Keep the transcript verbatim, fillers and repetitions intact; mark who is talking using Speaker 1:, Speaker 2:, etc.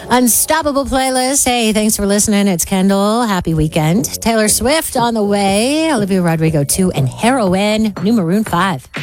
Speaker 1: Unstoppable playlist. Hey, thanks for listening. It's Kendall. Happy weekend. Taylor Swift on the way. Olivia Rodrigo two and Heroin. New Maroon five.